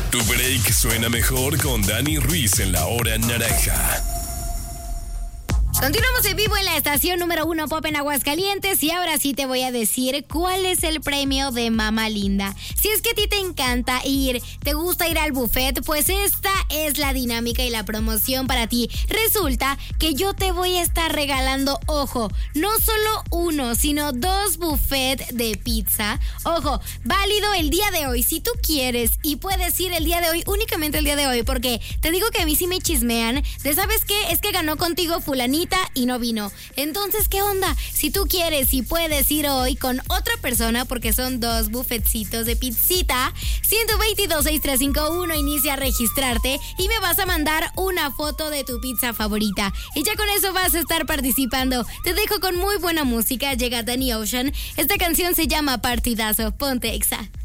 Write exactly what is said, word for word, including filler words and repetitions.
Tu break suena mejor con Dani Ruiz en la hora naranja. Continuamos en vivo en la estación número uno Pop en Aguascalientes y ahora sí te voy a decir cuál es el premio de Mamá Linda. Si es que a ti te encanta ir, te gusta ir al buffet, pues esta es la dinámica y la promoción para ti. Resulta que yo te voy a estar regalando, ojo, no solo uno, sino dos buffets de pizza. Ojo, válido el día de hoy, si tú quieres y puedes ir el día de hoy, únicamente el día de hoy, porque te digo que a mí sí me chismean de, ¿sabes qué? Es que ganó contigo fulanita y no vino. Entonces, ¿qué onda? Si tú quieres y puedes ir hoy con otra persona, porque son dos buffetcitos de pizzita, uno dos dos, seis tres cinco uno, inicia a registrarte y me vas a mandar una foto de tu pizza favorita. Y ya con eso vas a estar participando. Te dejo con muy buena música. Llega Danny Ocean. Esta canción se llama Partidazo. Ponte Exa.